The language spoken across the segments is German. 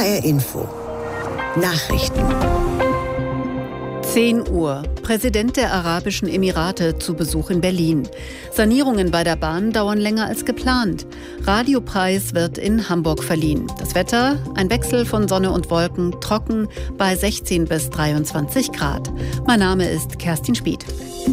HR Info. Nachrichten. 10 Uhr. Präsident der Arabischen Emirate zu Besuch in Berlin. Sanierungen bei der Bahn dauern länger als geplant. Radiopreis wird in Hamburg verliehen. Das Wetter: ein Wechsel von Sonne und Wolken, trocken bei 16 bis 23 Grad. Mein Name ist Kerstin Spieth.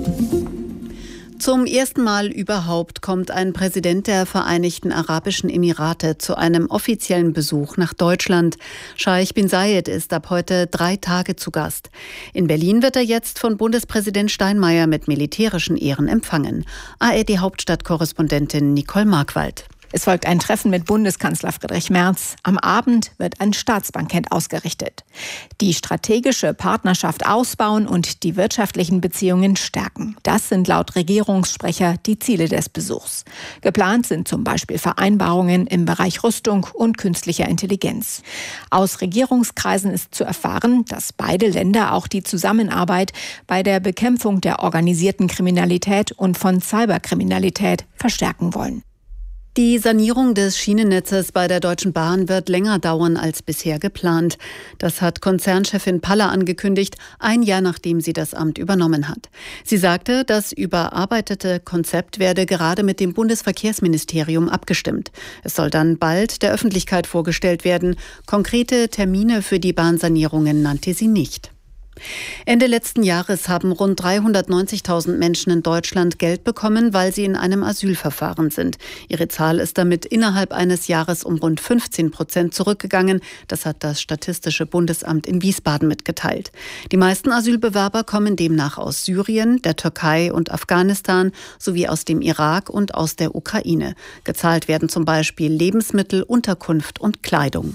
Zum ersten Mal überhaupt kommt ein Präsident der Vereinigten Arabischen Emirate zu einem offiziellen Besuch nach Deutschland. Scheich bin Zayed ist ab heute 3 Tage zu Gast. In Berlin wird er jetzt von Bundespräsident Steinmeier mit militärischen Ehren empfangen. ARD-Hauptstadtkorrespondentin Nicole Markwald. Es folgt ein Treffen mit Bundeskanzler Friedrich Merz. Am Abend wird ein Staatsbankett ausgerichtet. Die strategische Partnerschaft ausbauen und die wirtschaftlichen Beziehungen stärken. Das sind laut Regierungssprecher die Ziele des Besuchs. Geplant sind zum Beispiel Vereinbarungen im Bereich Rüstung und künstlicher Intelligenz. Aus Regierungskreisen ist zu erfahren, dass beide Länder auch die Zusammenarbeit bei der Bekämpfung der organisierten Kriminalität und von Cyberkriminalität verstärken wollen. Die Sanierung des Schienennetzes bei der Deutschen Bahn wird länger dauern als bisher geplant. Das hat Konzernchefin Paller angekündigt, 1 Jahr nachdem sie das Amt übernommen hat. Sie sagte, das überarbeitete Konzept werde gerade mit dem Bundesverkehrsministerium abgestimmt. Es soll dann bald der Öffentlichkeit vorgestellt werden. Konkrete Termine für die Bahnsanierungen nannte sie nicht. Ende letzten Jahres haben rund 390.000 Menschen in Deutschland Geld bekommen, weil sie in einem Asylverfahren sind. Ihre Zahl ist damit innerhalb eines Jahres um rund 15% zurückgegangen. Das hat das Statistische Bundesamt in Wiesbaden mitgeteilt. Die meisten Asylbewerber kommen demnach aus Syrien, der Türkei und Afghanistan sowie aus dem Irak und aus der Ukraine. Gezahlt werden zum Beispiel Lebensmittel, Unterkunft und Kleidung.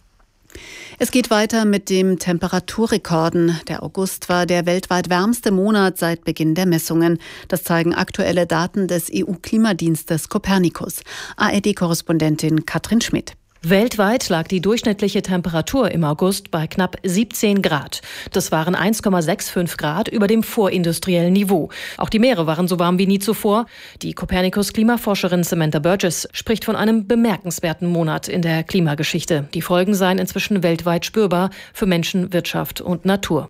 Es geht weiter mit den Temperaturrekorden. Der August war der weltweit wärmste Monat seit Beginn der Messungen. Das zeigen aktuelle Daten des EU-Klimadienstes Copernicus. ARD-Korrespondentin Katrin Schmidt. Weltweit lag die durchschnittliche Temperatur im August bei knapp 17 Grad. Das waren 1,65 Grad über dem vorindustriellen Niveau. Auch die Meere waren so warm wie nie zuvor. Die Copernicus-Klimaforscherin Samantha Burgess spricht von einem bemerkenswerten Monat in der Klimageschichte. Die Folgen seien inzwischen weltweit spürbar für Menschen, Wirtschaft und Natur.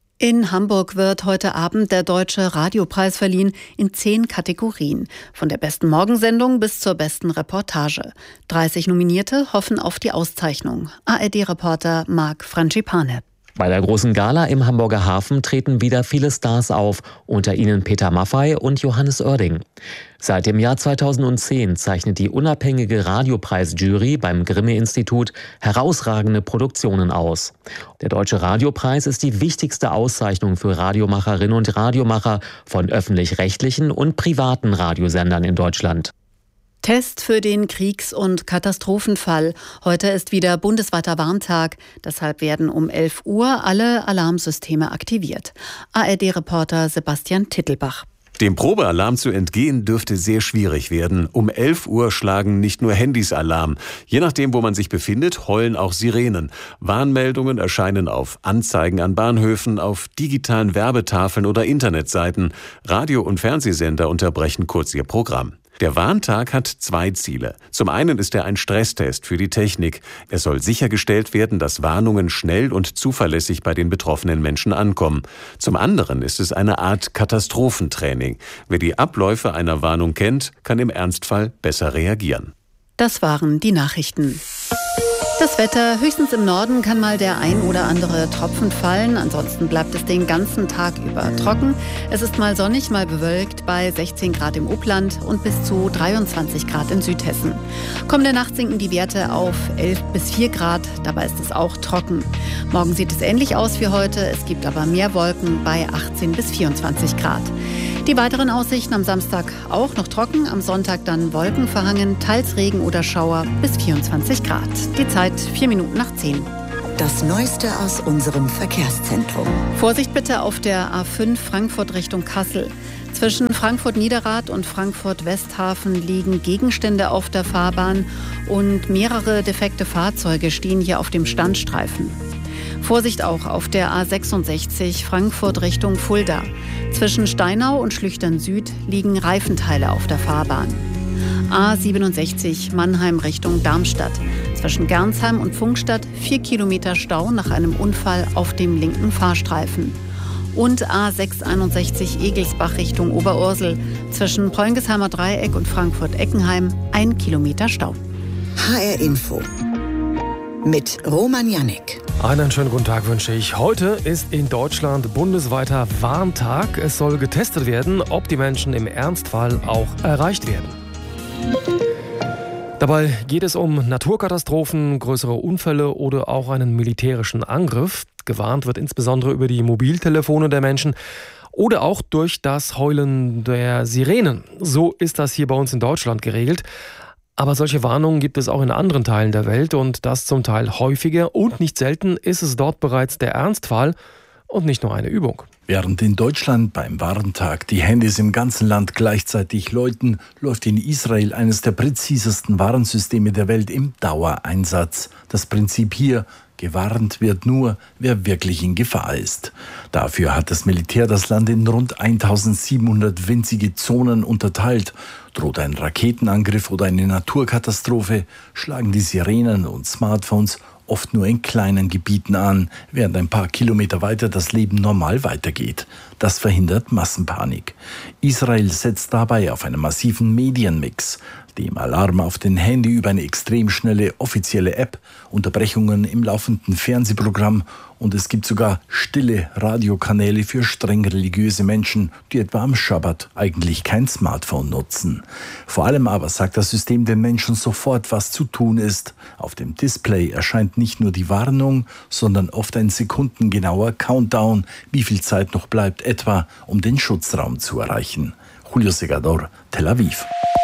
In Hamburg wird heute Abend der Deutsche Radiopreis verliehen in 10 Kategorien. Von der besten Morgensendung bis zur besten Reportage. 30 Nominierte hoffen auf die Auszeichnung. ARD-Reporter Marc Frangipane. Bei der großen Gala im Hamburger Hafen treten wieder viele Stars auf, unter ihnen Peter Maffay und Johannes Oerding. Seit dem Jahr 2010 zeichnet die unabhängige Radiopreisjury beim Grimme-Institut herausragende Produktionen aus. Der Deutsche Radiopreis ist die wichtigste Auszeichnung für Radiomacherinnen und Radiomacher von öffentlich-rechtlichen und privaten Radiosendern in Deutschland. Test für den Kriegs- und Katastrophenfall. Heute ist wieder bundesweiter Warntag. Deshalb werden um 11 Uhr alle Alarmsysteme aktiviert. ARD-Reporter Sebastian Tittelbach. Dem Probealarm zu entgehen dürfte sehr schwierig werden. Um 11 Uhr schlagen nicht nur Handys Alarm. Je nachdem, wo man sich befindet, heulen auch Sirenen. Warnmeldungen erscheinen auf Anzeigen an Bahnhöfen, auf digitalen Werbetafeln oder Internetseiten. Radio- und Fernsehsender unterbrechen kurz ihr Programm. Der Warntag hat 2 Ziele. Zum einen ist er ein Stresstest für die Technik. Es soll sichergestellt werden, dass Warnungen schnell und zuverlässig bei den betroffenen Menschen ankommen. Zum anderen ist es eine Art Katastrophentraining. Wer die Abläufe einer Warnung kennt, kann im Ernstfall besser reagieren. Das waren die Nachrichten. Das Wetter: höchstens im Norden kann mal der ein oder andere Tropfen fallen. Ansonsten bleibt es den ganzen Tag über trocken. Es ist mal sonnig, mal bewölkt bei 16 Grad im Upland und bis zu 23 Grad in Südhessen. Kommende Nacht sinken die Werte auf 11 bis 4 Grad. Dabei ist es auch trocken. Morgen sieht es ähnlich aus wie heute. Es gibt aber mehr Wolken bei 18 bis 24 Grad. Die weiteren Aussichten: am Samstag auch noch trocken, am Sonntag dann wolkenverhangen, teils Regen oder Schauer bis 24 Grad. Die Zeit 4 Minuten nach 10. Das Neueste aus unserem Verkehrszentrum. Vorsicht bitte auf der A5 Frankfurt Richtung Kassel. Zwischen Frankfurt-Niederrad und Frankfurt-Westhafen liegen Gegenstände auf der Fahrbahn und mehrere defekte Fahrzeuge stehen hier auf dem Standstreifen. Vorsicht auch auf der A66 Frankfurt Richtung Fulda. Zwischen Steinau und Schlüchtern Süd liegen Reifenteile auf der Fahrbahn. A67 Mannheim Richtung Darmstadt. Zwischen Gernsheim und Pfungstadt 4 Kilometer Stau nach einem Unfall auf dem linken Fahrstreifen. Und A661 Egelsbach Richtung Oberursel. Zwischen Preungesheimer Dreieck und Frankfurt-Eckenheim 1 Kilometer Stau. HR Info mit Roman Jannik. Einen schönen guten Tag wünsche ich. Heute ist in Deutschland bundesweiter Warntag. Es soll getestet werden, ob die Menschen im Ernstfall auch erreicht werden. Dabei geht es um Naturkatastrophen, größere Unfälle oder auch einen militärischen Angriff. Gewarnt wird insbesondere über die Mobiltelefone der Menschen oder auch durch das Heulen der Sirenen. So ist das hier bei uns in Deutschland geregelt. Aber solche Warnungen gibt es auch in anderen Teilen der Welt und das zum Teil häufiger und nicht selten ist es dort bereits der Ernstfall und nicht nur eine Übung. Während in Deutschland beim Warntag die Handys im ganzen Land gleichzeitig läuten, läuft in Israel eines der präzisesten Warnsysteme der Welt im Dauereinsatz. Das Prinzip hier: gewarnt wird nur, wer wirklich in Gefahr ist. Dafür hat das Militär das Land in rund 1700 winzige Zonen unterteilt. Droht ein Raketenangriff oder eine Naturkatastrophe, schlagen die Sirenen und Smartphones oft nur in kleinen Gebieten an, während ein paar Kilometer weiter das Leben normal weitergeht. Das verhindert Massenpanik. Israel setzt dabei auf einen massiven Medienmix, dem Alarm auf den Handy über eine extrem schnelle offizielle App, Unterbrechungen im laufenden Fernsehprogramm und es gibt sogar stille Radiokanäle für streng religiöse Menschen, die etwa am Schabbat eigentlich kein Smartphone nutzen. Vor allem aber sagt das System den Menschen sofort, was zu tun ist. Auf dem Display erscheint nicht nur die Warnung, sondern oft ein sekundengenauer Countdown, wie viel Zeit noch bleibt etwa, um den Schutzraum zu erreichen. Julio Segador, Tel Aviv.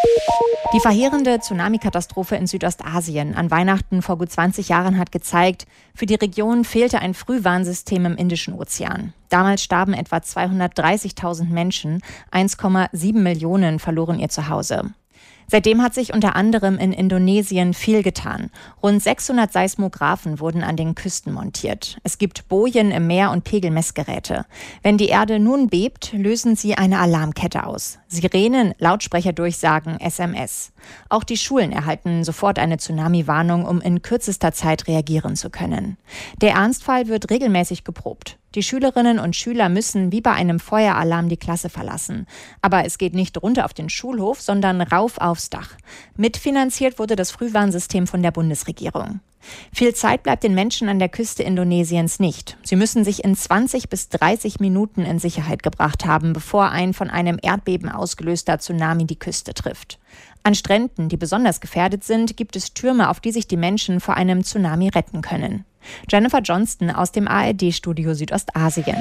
Die verheerende Tsunami-Katastrophe in Südostasien an Weihnachten vor gut 20 Jahren hat gezeigt, für die Region fehlte ein Frühwarnsystem im Indischen Ozean. Damals starben etwa 230.000 Menschen, 1,7 Millionen verloren ihr Zuhause. Seitdem hat sich unter anderem in Indonesien viel getan. Rund 600 Seismographen wurden an den Küsten montiert. Es gibt Bojen im Meer und Pegelmessgeräte. Wenn die Erde nun bebt, lösen sie eine Alarmkette aus. Sirenen, Lautsprecherdurchsagen, SMS. Auch die Schulen erhalten sofort eine Tsunami-Warnung, um in kürzester Zeit reagieren zu können. Der Ernstfall wird regelmäßig geprobt. Die Schülerinnen und Schüler müssen wie bei einem Feueralarm die Klasse verlassen. Aber es geht nicht runter auf den Schulhof, sondern rauf aufs Dach. Mitfinanziert wurde das Frühwarnsystem von der Bundesregierung. Viel Zeit bleibt den Menschen an der Küste Indonesiens nicht. Sie müssen sich in 20 bis 30 Minuten in Sicherheit gebracht haben, bevor ein von einem Erdbeben ausgelöster Tsunami die Küste trifft. An Stränden, die besonders gefährdet sind, gibt es Türme, auf die sich die Menschen vor einem Tsunami retten können. Jennifer Johnston aus dem ARD-Studio Südostasien.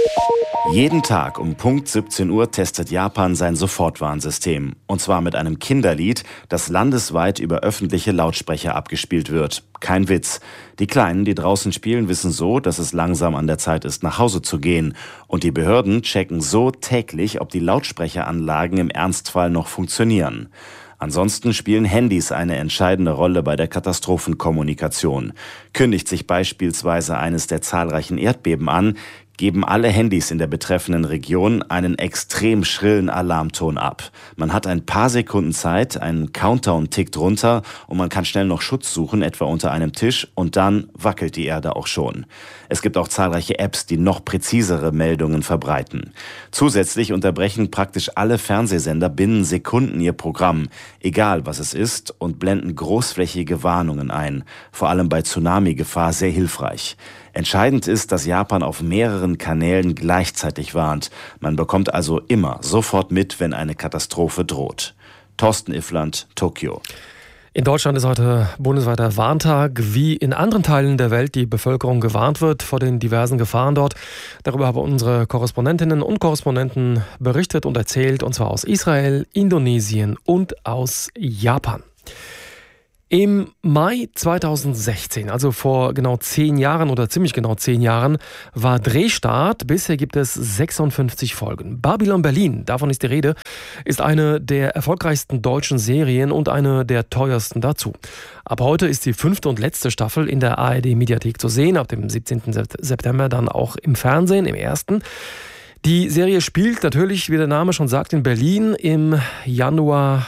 Jeden Tag um Punkt 17 Uhr testet Japan sein Sofortwarnsystem. Und zwar mit einem Kinderlied, das landesweit über öffentliche Lautsprecher abgespielt wird. Kein Witz. Die Kleinen, die draußen spielen, wissen so, dass es langsam an der Zeit ist, nach Hause zu gehen. Und die Behörden checken so täglich, ob die Lautsprecheranlagen im Ernstfall noch funktionieren. Ansonsten spielen Handys eine entscheidende Rolle bei der Katastrophenkommunikation. Kündigt sich beispielsweise eines der zahlreichen Erdbeben an, geben alle Handys in der betreffenden Region einen extrem schrillen Alarmton ab. Man hat ein paar Sekunden Zeit, ein Countdown tickt runter und man kann schnell noch Schutz suchen, etwa unter einem Tisch, und dann wackelt die Erde auch schon. Es gibt auch zahlreiche Apps, die noch präzisere Meldungen verbreiten. Zusätzlich unterbrechen praktisch alle Fernsehsender binnen Sekunden ihr Programm, egal was es ist, und blenden großflächige Warnungen ein. Vor allem bei Tsunami-Gefahr sehr hilfreich. Entscheidend ist, dass Japan auf mehreren Kanälen gleichzeitig warnt. Man bekommt also immer sofort mit, wenn eine Katastrophe droht. Thorsten Iffland, Tokio. In Deutschland ist heute bundesweiter Warntag. Wie in anderen Teilen der Welt die Bevölkerung gewarnt wird vor den diversen Gefahren dort. Darüber haben unsere Korrespondentinnen und Korrespondenten berichtet und erzählt, und zwar aus Israel, Indonesien und aus Japan. Im Mai 2016, also vor genau 10 Jahren oder ziemlich genau 10 Jahren, war Drehstart. Bisher gibt es 56 Folgen. Babylon Berlin, davon ist die Rede, ist eine der erfolgreichsten deutschen Serien und eine der teuersten dazu. Ab heute ist die 5. und letzte Staffel in der ARD-Mediathek zu sehen, ab dem 17. September dann auch im Fernsehen, im ersten. Die Serie spielt natürlich, wie der Name schon sagt, in Berlin im Januar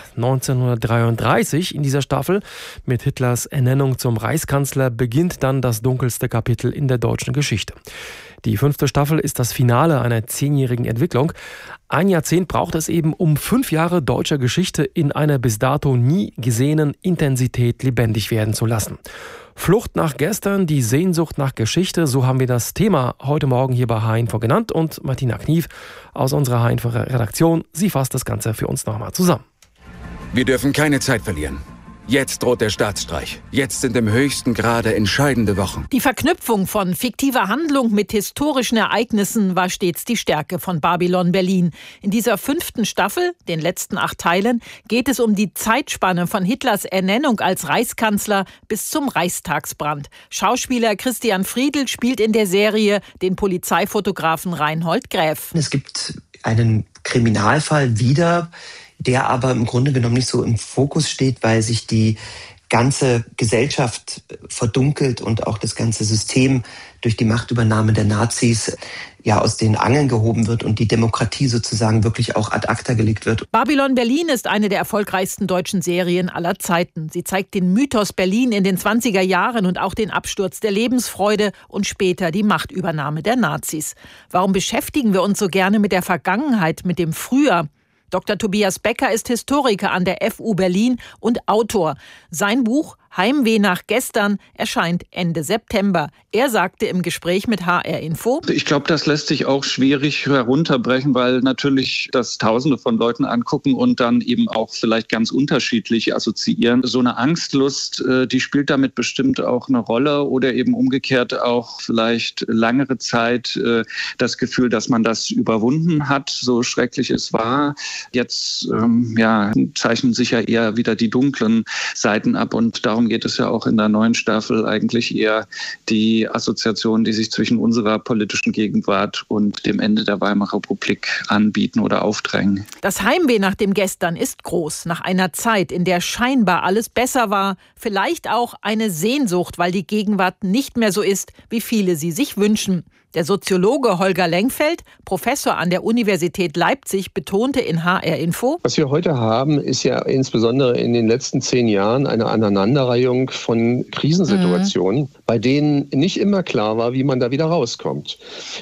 1933. In dieser Staffel mit Hitlers Ernennung zum Reichskanzler beginnt dann das dunkelste Kapitel in der deutschen Geschichte. Die 5. Staffel ist das Finale einer 10-jährigen Entwicklung. Ein Jahrzehnt braucht es eben, um 5 Jahre deutscher Geschichte in einer bis dato nie gesehenen Intensität lebendig werden zu lassen. Flucht nach gestern, die Sehnsucht nach Geschichte, so haben wir das Thema heute Morgen hier bei H-Info genannt. Und Martina Knief aus unserer H-Info-Redaktion, sie fasst das Ganze für uns nochmal zusammen. Wir dürfen keine Zeit verlieren. Jetzt droht der Staatsstreich. Jetzt sind im höchsten Grade entscheidende Wochen. Die Verknüpfung von fiktiver Handlung mit historischen Ereignissen war stets die Stärke von Babylon Berlin. In dieser 5. Staffel, den letzten 8 Teilen, geht es um die Zeitspanne von Hitlers Ernennung als Reichskanzler bis zum Reichstagsbrand. Schauspieler Christian Friedl spielt in der Serie den Polizeifotografen Reinhold Gräf. Es gibt einen Kriminalfall wieder, der aber im Grunde genommen nicht so im Fokus steht, weil sich die ganze Gesellschaft verdunkelt und auch das ganze System durch die Machtübernahme der Nazis aus den Angeln gehoben wird und die Demokratie sozusagen wirklich auch ad acta gelegt wird. Babylon Berlin ist eine der erfolgreichsten deutschen Serien aller Zeiten. Sie zeigt den Mythos Berlin in den 20er Jahren und auch den Absturz der Lebensfreude und später die Machtübernahme der Nazis. Warum beschäftigen wir uns so gerne mit der Vergangenheit, mit dem Früher? Dr. Tobias Becker ist Historiker an der FU Berlin und Autor. Sein Buch Heimweh nach gestern erscheint Ende September. Er sagte im Gespräch mit HR Info: Ich glaube, das lässt sich auch schwierig herunterbrechen, weil natürlich das Tausende von Leuten angucken und dann eben auch vielleicht ganz unterschiedlich assoziieren. So eine Angstlust, die spielt damit bestimmt auch eine Rolle oder eben umgekehrt auch vielleicht langere Zeit das Gefühl, dass man das überwunden hat, so schrecklich es war. Jetzt zeichnen sich ja eher wieder die dunklen Seiten ab und darum geht es ja auch in der neuen Staffel eigentlich eher die Assoziationen, die sich zwischen unserer politischen Gegenwart und dem Ende der Weimarer Republik anbieten oder aufdrängen. Das Heimweh nach dem Gestern ist groß, nach einer Zeit, in der scheinbar alles besser war, vielleicht auch eine Sehnsucht, weil die Gegenwart nicht mehr so ist, wie viele sie sich wünschen. Der Soziologe Holger Lengfeld, Professor an der Universität Leipzig, betonte in HR Info: Was wir heute haben, ist ja insbesondere in den letzten 10 Jahren eine Aneinanderreihung von Krisensituationen, bei denen nicht immer klar war, wie man da wieder rauskommt.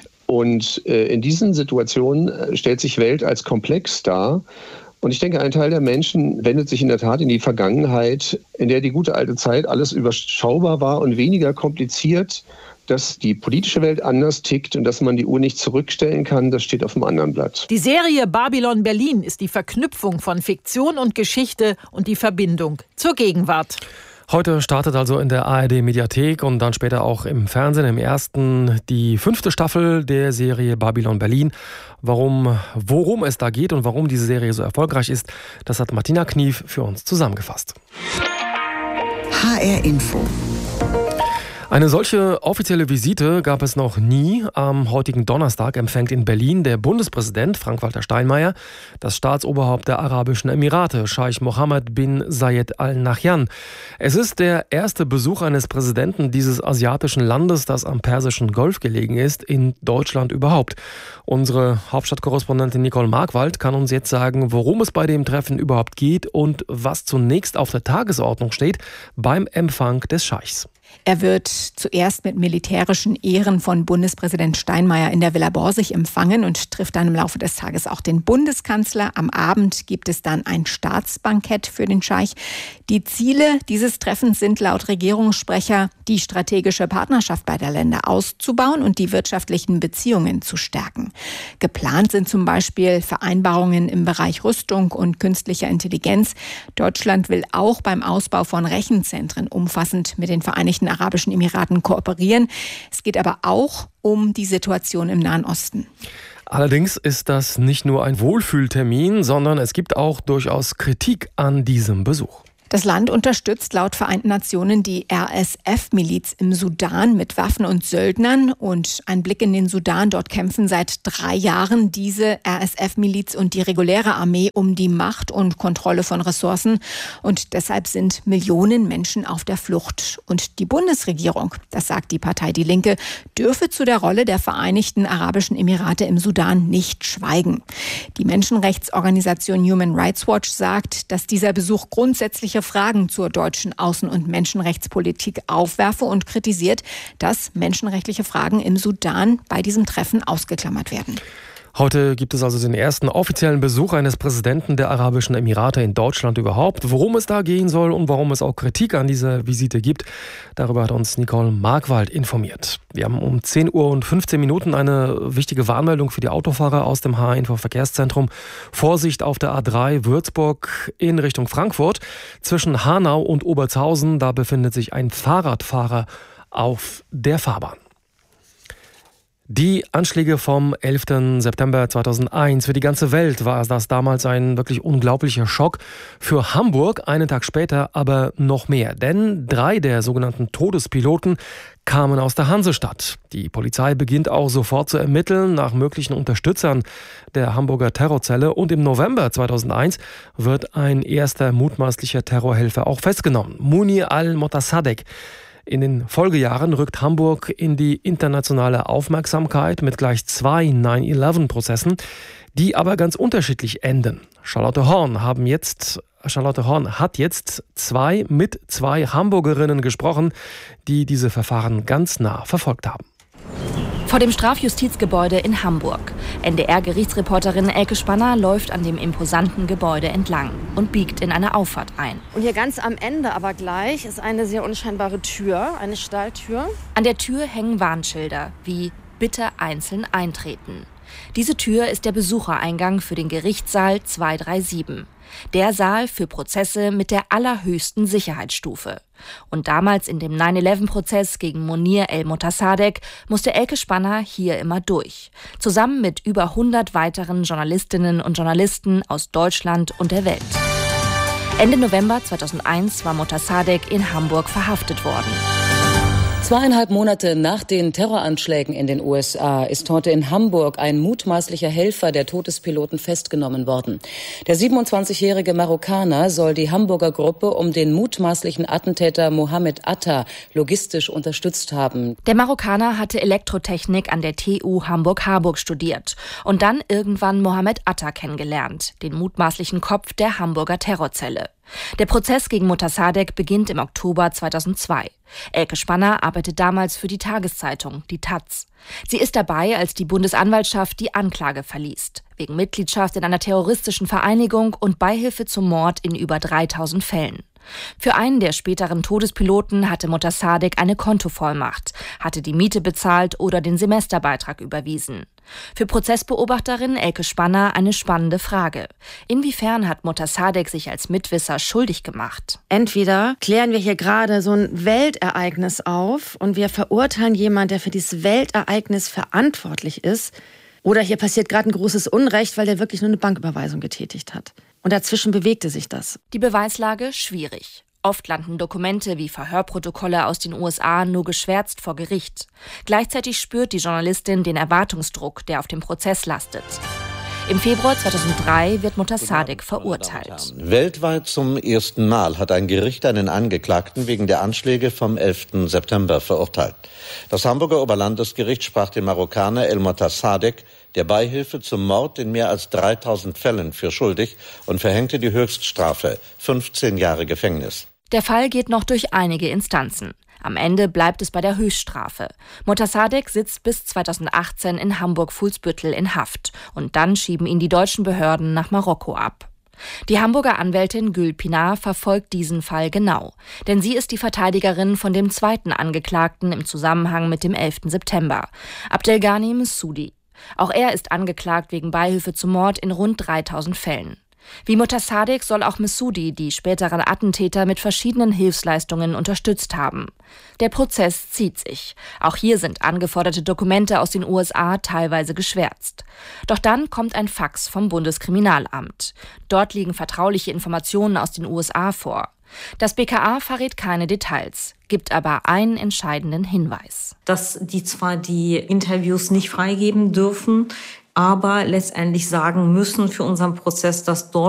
Und in diesen Situationen stellt sich Welt als komplex dar. Und ich denke, ein Teil der Menschen wendet sich in der Tat in die Vergangenheit, in der die gute alte Zeit alles überschaubar war und weniger kompliziert. Dass die politische Welt anders tickt und dass man die Uhr nicht zurückstellen kann, das steht auf dem anderen Blatt. Die Serie Babylon Berlin ist die Verknüpfung von Fiktion und Geschichte und die Verbindung zur Gegenwart. Heute startet also in der ARD-Mediathek und dann später auch im Fernsehen, im ersten, die 5. Staffel der Serie Babylon Berlin. Worum es da geht und warum diese Serie so erfolgreich ist, das hat Martina Knief für uns zusammengefasst. HR Info. Eine solche offizielle Visite gab es noch nie. Am heutigen Donnerstag empfängt in Berlin der Bundespräsident Frank-Walter Steinmeier das Staatsoberhaupt der Arabischen Emirate, Scheich Mohammed bin Zayed Al Nahyan. Es ist der erste Besuch eines Präsidenten dieses asiatischen Landes, das am Persischen Golf gelegen ist, in Deutschland überhaupt. Unsere Hauptstadtkorrespondentin Nicole Markwald kann uns jetzt sagen, worum es bei dem Treffen überhaupt geht und was zunächst auf der Tagesordnung steht beim Empfang des Scheichs. Er wird zuerst mit militärischen Ehren von Bundespräsident Steinmeier in der Villa Borsig empfangen und trifft dann im Laufe des Tages auch den Bundeskanzler. Am Abend gibt es dann ein Staatsbankett für den Scheich. Die Ziele dieses Treffens sind laut Regierungssprecher, die strategische Partnerschaft beider Länder auszubauen und die wirtschaftlichen Beziehungen zu stärken. Geplant sind zum Beispiel Vereinbarungen im Bereich Rüstung und künstlicher Intelligenz. Deutschland will auch beim Ausbau von Rechenzentren umfassend mit den Vereinigten Arabischen Emiraten kooperieren. Es geht aber auch um die Situation im Nahen Osten. Allerdings ist das nicht nur ein Wohlfühltermin, sondern es gibt auch durchaus Kritik an diesem Besuch. Das Land unterstützt laut Vereinten Nationen die RSF-Miliz im Sudan mit Waffen und Söldnern. Und ein Blick in den Sudan, dort kämpfen seit 3 Jahren diese RSF-Miliz und die reguläre Armee um die Macht und Kontrolle von Ressourcen. Und deshalb sind Millionen Menschen auf der Flucht. Und die Bundesregierung, das sagt die Partei Die Linke, dürfe zu der Rolle der Vereinigten Arabischen Emirate im Sudan nicht schweigen. Die Menschenrechtsorganisation Human Rights Watch sagt, dass dieser Besuch grundsätzliche Fragen zur deutschen Außen- und Menschenrechtspolitik aufwerfe und kritisiert, dass menschenrechtliche Fragen im Sudan bei diesem Treffen ausgeklammert werden. Heute gibt es also den ersten offiziellen Besuch eines Präsidenten der Arabischen Emirate in Deutschland überhaupt. Worum es da gehen soll und warum es auch Kritik an dieser Visite gibt, darüber hat uns Nicole Markwald informiert. Wir haben um 10:15 Uhr eine wichtige Warnmeldung für die Autofahrer aus dem H-Info Verkehrszentrum. Vorsicht auf der A3 Würzburg in Richtung Frankfurt. Zwischen Hanau und Obertshausen, da befindet sich ein Fahrradfahrer auf der Fahrbahn. Die Anschläge vom 11. September 2001. Für die ganze Welt war das damals ein wirklich unglaublicher Schock. Für Hamburg einen Tag später aber noch mehr. Denn 3 der sogenannten Todespiloten kamen aus der Hansestadt. Die Polizei beginnt auch sofort zu ermitteln nach möglichen Unterstützern der Hamburger Terrorzelle. Und im November 2001 wird ein erster mutmaßlicher Terrorhelfer auch festgenommen. Munir al-Motassadegh. In den Folgejahren rückt Hamburg in die internationale Aufmerksamkeit mit gleich 2 9/11-Prozessen, die aber ganz unterschiedlich enden. Charlotte Horn hat jetzt mit zwei Hamburgerinnen gesprochen, die diese Verfahren ganz nah verfolgt haben. Vor dem Strafjustizgebäude in Hamburg. NDR-Gerichtsreporterin Elke Spanner läuft an dem imposanten Gebäude entlang und biegt in eine Auffahrt ein. Und hier ganz am Ende aber gleich ist eine sehr unscheinbare Tür, eine Stahltür. An der Tür hängen Warnschilder wie „Bitte einzeln eintreten". Diese Tür ist der Besuchereingang für den Gerichtssaal 237. Der Saal für Prozesse mit der allerhöchsten Sicherheitsstufe. Und damals in dem 9/11-Prozess gegen Munir al-Motassadegh musste Elke Spanner hier immer durch. Zusammen mit über 100 weiteren Journalistinnen und Journalisten aus Deutschland und der Welt. Ende November 2001 war Motassadegh in Hamburg verhaftet worden. 2,5 Monate nach den Terroranschlägen in den USA ist heute in Hamburg ein mutmaßlicher Helfer der Todespiloten festgenommen worden. Der 27-jährige Marokkaner soll die Hamburger Gruppe um den mutmaßlichen Attentäter Mohammed Atta logistisch unterstützt haben. Der Marokkaner hatte Elektrotechnik an der TU Hamburg-Harburg studiert und dann irgendwann Mohammed Atta kennengelernt, den mutmaßlichen Kopf der Hamburger Terrorzelle. Der Prozess gegen Motassadegh beginnt im Oktober 2002. Elke Spanner arbeitet damals für die Tageszeitung, die taz. Sie ist dabei, als die Bundesanwaltschaft die Anklage verliest, wegen Mitgliedschaft in einer terroristischen Vereinigung und Beihilfe zum Mord in über 3000 Fällen. Für einen der späteren Todespiloten hatte Motassadegh eine Kontovollmacht, hatte die Miete bezahlt oder den Semesterbeitrag überwiesen. Für Prozessbeobachterin Elke Spanner eine spannende Frage. Inwiefern hat Motassadegh sich als Mitwisser schuldig gemacht? Entweder klären wir hier gerade so ein Weltereignis auf und wir verurteilen jemanden, der für dieses Weltereignis verantwortlich ist, oder hier passiert gerade ein großes Unrecht, weil der wirklich nur eine Banküberweisung getätigt hat. Und dazwischen bewegte sich das. Die Beweislage schwierig. Oft landen Dokumente wie Verhörprotokolle aus den USA nur geschwärzt vor Gericht. Gleichzeitig spürt die Journalistin den Erwartungsdruck, der auf dem Prozess lastet. Im Februar 2003 wird Motassadegh verurteilt. Weltweit zum ersten Mal hat ein Gericht einen Angeklagten wegen der Anschläge vom 11. September verurteilt. Das Hamburger Oberlandesgericht sprach den Marokkaner al-Motassadegh der Beihilfe zum Mord in mehr als 3000 Fällen für schuldig und verhängte die Höchststrafe, 15 Jahre Gefängnis. Der Fall geht noch durch einige Instanzen. Am Ende bleibt es bei der Höchststrafe. Motassadegh sitzt bis 2018 in Hamburg-Fuhlsbüttel in Haft und dann schieben ihn die deutschen Behörden nach Marokko ab. Die Hamburger Anwältin Gül Pinar verfolgt diesen Fall genau, denn sie ist die Verteidigerin von dem zweiten Angeklagten im Zusammenhang mit dem 11. September, Abdelghani Messoudi. Auch er ist angeklagt wegen Beihilfe zum Mord in rund 3000 Fällen. Wie Motassadegh soll auch Messoudi die späteren Attentäter mit verschiedenen Hilfsleistungen unterstützt haben. Der Prozess zieht sich. Auch hier sind angeforderte Dokumente aus den USA teilweise geschwärzt. Doch dann kommt ein Fax vom Bundeskriminalamt. Dort liegen vertrauliche Informationen aus den USA vor. Das BKA verrät keine Details, gibt aber einen entscheidenden Hinweis. Dass die zwar die Interviews nicht freigeben dürfen, aber letztendlich sagen müssen für unseren Prozess, dass dort